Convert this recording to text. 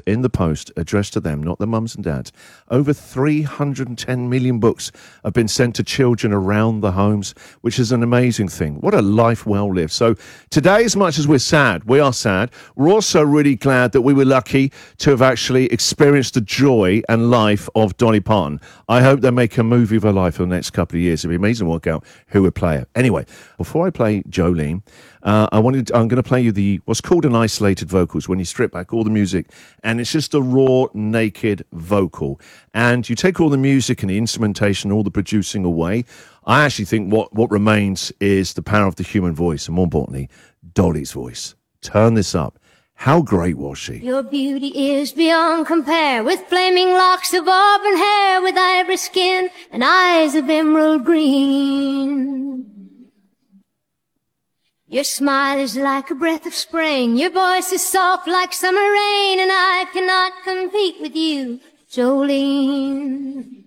in the post addressed to them, not their mums and dads. Over 310 million books have been sent to children around the homes, which is an amazing thing. What a life well lived. So today, as much as we are sad, we're also really glad that we were lucky to have actually experienced the joy and life of Dolly Parton. I hope they make a movie of her life for the next couple of years. It'd be amazing to work out who would play her. Anyway, before I play Jolene, I'm going to play you what's called an isolated vocals, when you strip back all the music and it's just a raw, naked vocal. And you take all the music and the instrumentation, all the producing away. I actually think what remains is the power of the human voice, and more importantly, Dolly's voice. Turn this up. How great was she? Your beauty is beyond compare, with flaming locks of auburn hair, with ivory skin and eyes of emerald green. Your smile is like a breath of spring, your voice is soft like summer rain, and I cannot compete with you, Jolene.